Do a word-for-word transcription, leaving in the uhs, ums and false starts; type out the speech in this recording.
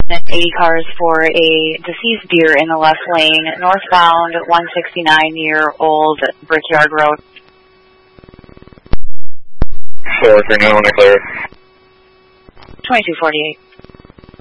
eighty cars for a deceased deer in the left lane, northbound one sixty-nine near Old Brickyard Road. four three nine, clear. twenty-two forty-eight.